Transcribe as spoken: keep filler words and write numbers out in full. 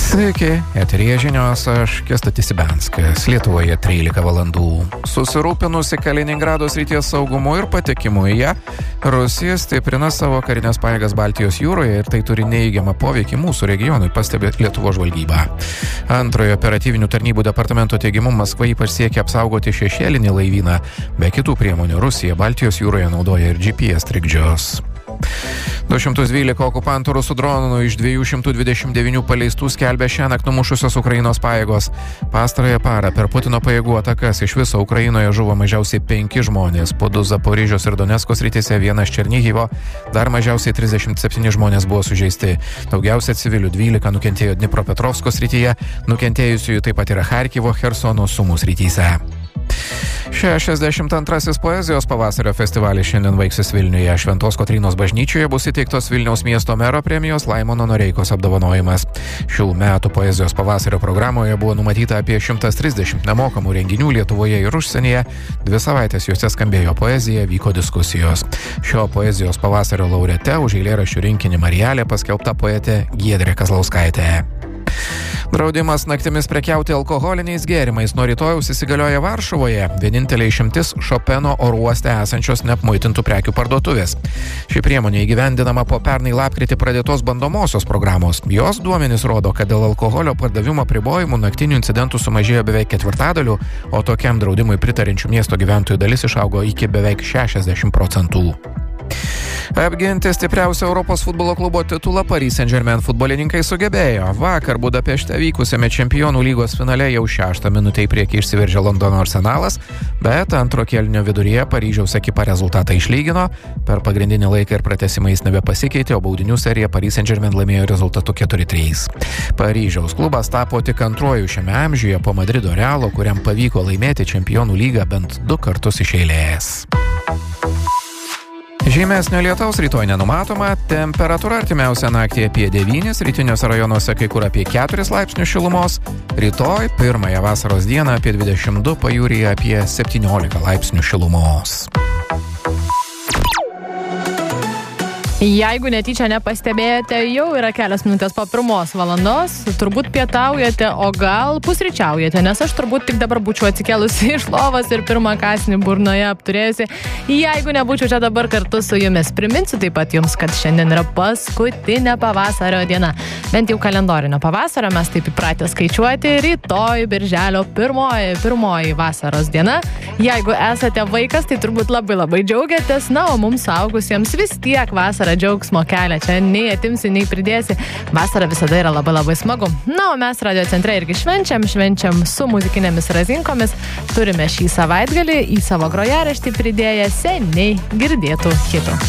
Sveiki, eteryje žinios, aš Kęstutis Ibianskas, Lietuvoje trylika valandų. Susirūpinusi Kaliningrado srities saugumu ir patekimu į ją, Rusija stiprina savo karinės pajėgas Baltijos jūroje ir tai turi neįgiamą poveikį mūsų regionui, pastebi Lietuvos žvalgyba. Antrojo operatyvinių tarnybų departamento teigimu Maskva ypač siekia apsaugoti šešėlinį laivyną, be kitų priemonių Rusija Baltijos jūroje naudoja ir G P S trikdžius. du šimtai dvylika okupantų rusų dronų iš dviejų šimtų dvidešimt devynių paleistų skelbia šiąnakt numušusios Ukrainos pajėgos. Pastarąją parą per Putino pajėgų atakas iš viso Ukrainoje žuvo mažiausiai penki žmonės, po du Zaporižės ir Donecko srityse, vienas Černihivo, dar mažiausiai trisdešimt septyni žmonės buvo sužeisti. Daugiausia civilių dvylika nukentėjo Dnipropetrovsko srityje, nukentėjusiųjų taip pat yra Charkivo, Chersono, Sumų srityse. šešiasdešimt antrasis poezijos pavasario festivalis šiandien baigsis Vilniuje. Šventos Kotrynos bažnyčioje bus įteiktos Vilniaus miesto mero premijos Laimono Noreikos apdovanojimas. Šių metų poezijos pavasario programoje buvo numatyta apie šimtas trisdešimt nemokamų renginių Lietuvoje ir užsienyje. Dvi savaitės juose skambėjo poezija, vyko diskusijos. Šio poezijos pavasario laureate už eilėraščių rinkinį Marijalė paskelbta poetė Giedrė Kazlauskaitė. Draudimas naktimis prekiauti alkoholiniais gėrimais nuo rytojaus įsigalioja Varšuvoje. Vienintelė išimtis Šopeno oro uoste esančios neapmuitintų prekių parduotuvės. Ši priemonė įgyvendinama po pernai lapkritį pradėtos bandomosios programos. Jos duomenys rodo, kad dėl alkoholio pardavimo apribojimų naktinių incidentų sumažėjo beveik ketvirtadaliu, o tokiam draudimui pritarinčių miesto gyventojų dalis išaugo iki beveik šešiasdešimt procentų. Apginti stipriausią Europos futbolo klubo titulą Paris Saint-Germain futbolininkai sugebėjo. Vakar Budapešte vykusiame Čempionų lygos finale jau šeštą minutę į priekį išsiveržė Londono Arsenalas, bet antro kėlinio viduryje Paryžiaus ekipa rezultatą išlygino. Per pagrindinį laiką ir pratęsimą jis nebepasikeitė, o baudinių seriją Paris Saint-Germain laimėjo rezultatu keturi trys. Paryžiaus klubas tapo tik antruoju šiame amžiuje po Madrido Realo, kuriam pavyko laimėti Čempionų lygą bent du kartus iš eilės. Žymesnio lietaus rytoj nenumatoma, temperatūra artimiausią naktį apie devynis, rytiniuose rajonuose kai kur apie keturis laipsnius šilumos, rytoj pirmąją vasaros dieną apie dvidešimt du, pajūryje apie septyniolika laipsnių šilumos. Jeigu netyčia nepastebėjote, jau yra kelias minutės po pirmos valandos, turbūt pietaujate, o gal pusryčiaujate, nes aš turbūt tik dabar būčiau atsikėlusi iš lovos ir pirmą kąsnį burnoje apturėjusi. Jeigu nebūčiau čia dabar kartu su jumis, priminsiu taip pat jums, kad šiandien yra paskutinė pavasario diena. Bent jau kalendorinio pavasario mes taip įpratę skaičiuoti, rytoj birželio pirmoji, pirmoji vasaros diena. Jeigu esate vaikas, tai turbūt labai labai džiaugiatės, na, o mums suaugusiems vis tiek vasara džiaugsmo kelia, čia nei atimsi, nei pridėsi. Vasara visada yra labai labai smagu. Na, o mes Radio Centre irgi švenčiam, švenčiam su muzikinėmis razinkomis. Turime šį savaitgalį į savo grojaraštį pridėję seniai girdėtų hitų.